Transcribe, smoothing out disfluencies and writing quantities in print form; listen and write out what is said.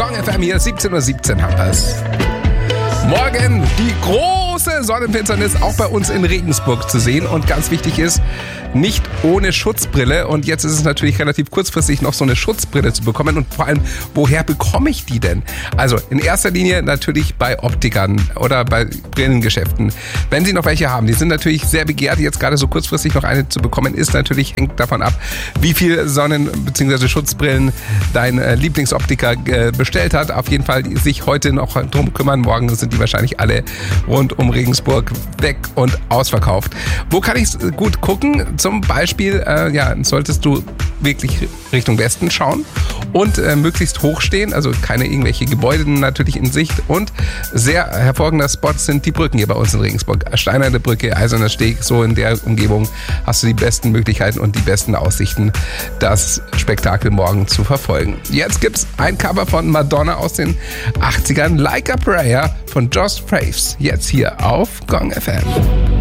Gong FM hier, 17:17 Uhr haben wir's. Morgen die große Sonnenfinsternis auch bei uns in Regensburg zu sehen. Und ganz wichtig ist, nicht ohne Schutzbrille. Und jetzt ist es natürlich relativ kurzfristig noch so eine Schutzbrille zu bekommen. Und vor allem, woher bekomme ich die denn? Also in erster Linie natürlich bei Optikern oder bei Brillengeschäften. Wenn Sie noch welche haben, die sind natürlich sehr begehrt. Jetzt gerade so kurzfristig noch eine zu bekommen, hängt davon ab, wie viel Sonnen- bzw. Schutzbrillen dein Lieblingsoptiker bestellt hat. Auf jeden Fall sich heute noch drum kümmern. Morgen sind die wahrscheinlich alle rund um Regensburg weg und ausverkauft. Wo kann ich gut gucken? Zum Beispiel solltest du wirklich Richtung Westen schauen und möglichst hoch stehen, also keine irgendwelche Gebäude natürlich in Sicht. Und sehr hervorragender Spot sind die Brücken hier bei uns in Regensburg. Steinerne Brücke, Eiserner Steg, so in der Umgebung hast du die besten Möglichkeiten und die besten Aussichten, das Spektakel morgen zu verfolgen. Jetzt gibt's ein Cover von Madonna aus den 80ern, Like a Prayer von Josh Fraves, jetzt hier auf Gong FM.